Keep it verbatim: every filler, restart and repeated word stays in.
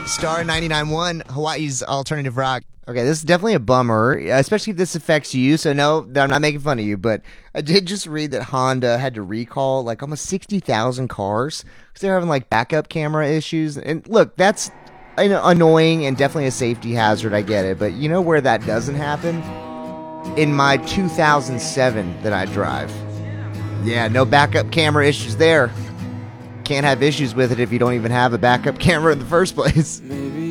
Star ninety-nine point one, Hawaii's alternative rock. Okay, this is definitely a bummer, especially if this affects you. So no, I'm not making fun of you, but I did just read that Honda had to recall like almost sixty thousand cars because they're having like backup camera issues. And look, that's annoying and definitely a safety hazard. I get it, but you know where that doesn't happen? In my two thousand seven that I drive. Yeah, no backup camera issues there. Can't have issues with it if you don't even have a backup camera in the first place.